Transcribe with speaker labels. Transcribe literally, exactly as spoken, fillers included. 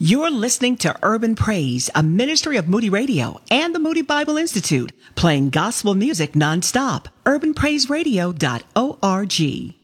Speaker 1: You're listening to Urban Praise, a ministry of Moody Radio and the Moody Bible Institute, playing gospel music nonstop. urban praise radio dot org.